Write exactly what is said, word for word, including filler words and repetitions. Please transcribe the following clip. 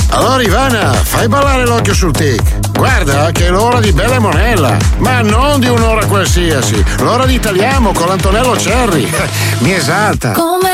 Allora Ivana, fai ballare l'occhio sul tic. Guarda che è l'ora di Bella e Monella, ma non di un'ora qualsiasi, l'ora di Italiamo con l'Antonello Cerri. Mi esalta. Come